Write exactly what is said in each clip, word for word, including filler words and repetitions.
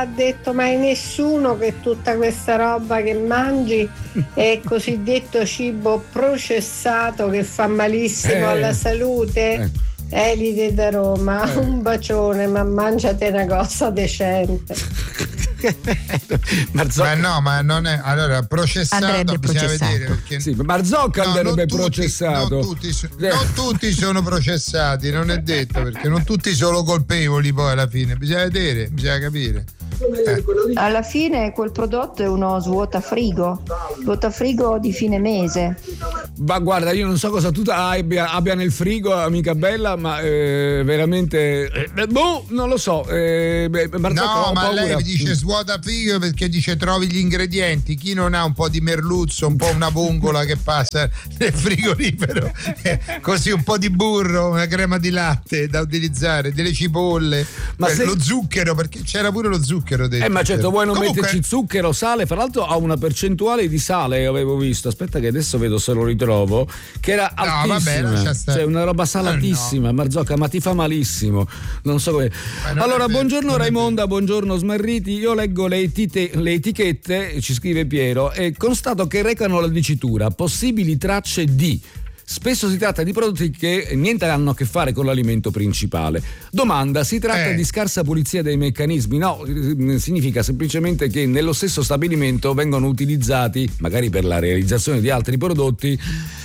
ha detto mai nessuno che tutta questa roba che mangi è cosiddetto cibo processato che fa malissimo eh. alla salute? Eh. Elide da Roma, eh. un bacione, ma mangiate una cosa decente. Marzocca. Ma no, ma non è allora processato, andrebbe bisogna processato. vedere perché sì, Marzocca no, andrebbe tutti, processato. Non tutti, non tutti sono processati, non è detto, perché non tutti sono colpevoli poi alla fine, bisogna vedere, bisogna capire. Eh. Alla fine quel prodotto è uno svuotafrigo, svuotafrigo di fine mese. Ma guarda, io non so cosa tu abbia, abbia nel frigo, amica bella, ma eh, veramente eh, boh, non lo so. Eh, Marzocca, no, ma paura. lei mi dice svuotafrigo perché dice trovi gli ingredienti. Chi non ha un po' di merluzzo, un po' una vongola che passa nel frigorifero, eh, così un po' di burro, una crema di latte da utilizzare, delle cipolle, ma eh, se... lo zucchero, perché c'era pure lo zucchero dentro. Eh, ma certo, vuoi non Comunque... metterci zucchero, sale? Fra l'altro ha una percentuale di sale, avevo visto. Aspetta che adesso vedo se lo ritrovo. Che era no, altissima. Vabbè, cioè una roba salatissima. No. Marzocca, ma ti fa malissimo. Non so come. Allora, buongiorno Raimonda, buongiorno Smarriti. Io leggo le, etite, le etichette, ci scrive Piero, e constato che recano la dicitura possibili tracce di. Spesso si tratta di prodotti che niente hanno a che fare con l'alimento principale. Domanda: si tratta eh. di scarsa pulizia dei meccanismi? No, significa semplicemente che nello stesso stabilimento vengono utilizzati, magari per la realizzazione di altri prodotti,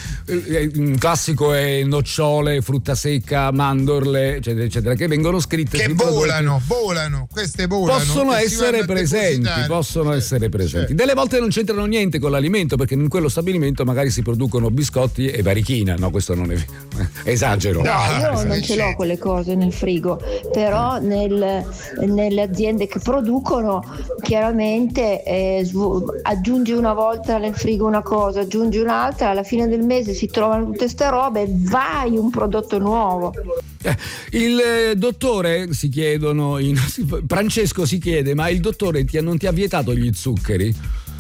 un classico è nocciole, frutta secca, mandorle, eccetera, eccetera, che vengono scritte che volano, prodotti. volano, queste volano. Possono essere presenti, possono sì, essere presenti. Sì. Delle volte non c'entrano niente con l'alimento, perché in quello stabilimento magari si producono biscotti e varichina. No, questo non è esagero. No, io non ce l'ho quelle cose nel frigo, però nel, nelle aziende che producono chiaramente eh, aggiungi una volta nel frigo una cosa, aggiungi un'altra, alla fine del mese si trovano tutte ste robe, vai un prodotto nuovo. Il dottore, si chiedono in, Francesco si chiede, ma il dottore ti, non ti ha vietato gli zuccheri?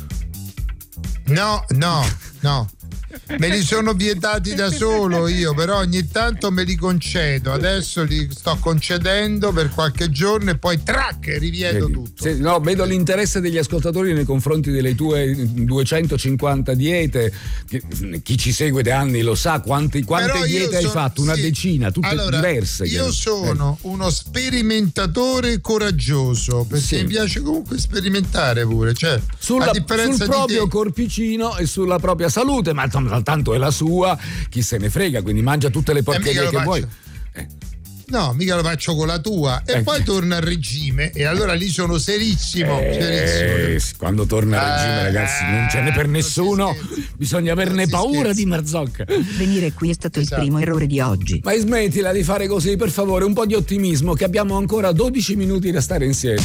No, no, no. Me li sono vietati da solo io, però ogni tanto me li concedo. Adesso li sto concedendo per qualche giorno e poi trac, rivieto Vedi, tutto. Se, no, vedo l'interesse degli ascoltatori nei confronti delle tue duecentocinquanta diete. Chi ci segue da anni lo sa quanti, quante diete hai sono, fatto, una sì. decina, tutte allora, diverse. Io sono eh. uno sperimentatore coraggioso, perché sì. mi piace comunque sperimentare pure, cioè, sulla, a differenza sul proprio di te. corpicino e sulla propria salute, ma tanto è la sua, chi se ne frega, quindi mangia tutte le porcherie eh, che vuoi. Eh. No, mica lo faccio con la tua e eh. poi torno al regime e allora lì sono serissimo, eh, serissimo. Quando torna al regime, eh, ragazzi, non ce n'è per nessuno, bisogna averne paura scherzi. Di Marzocca. Venire qui è stato esatto. il primo errore di oggi. Ma smettila di fare così, per favore, un po' di ottimismo, che abbiamo ancora dodici minuti da stare insieme.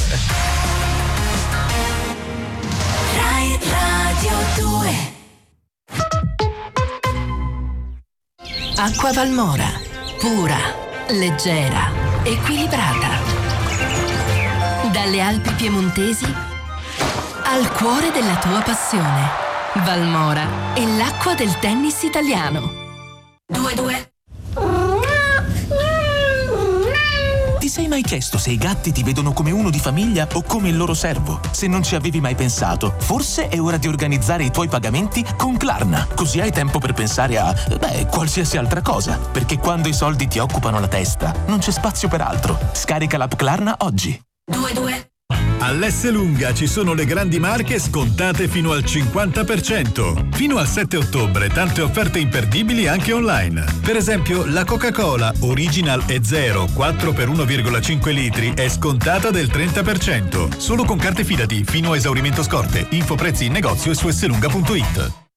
Rai Radio due. Acqua Valmora, pura, leggera, equilibrata. Dalle Alpi piemontesi al cuore della tua passione. Valmora è l'acqua del tennis italiano. due due. Ti sei mai chiesto se i gatti ti vedono come uno di famiglia o come il loro servo? Se non ci avevi mai pensato, forse è ora di organizzare i tuoi pagamenti con Klarna. Così hai tempo per pensare a, beh, qualsiasi altra cosa. Perché quando i soldi ti occupano la testa, non c'è spazio per altro. Scarica l'app Klarna oggi. due due. All'Esselunga ci sono le grandi marche scontate fino al cinquanta per cento. Fino al sette ottobre tante offerte imperdibili anche online. Per esempio la Coca-Cola Original e Zero quattro per uno virgola cinque litri è scontata del trenta per cento. Solo con carte Fidati fino a esaurimento scorte. Info prezzi in negozio e su esselunga punto it.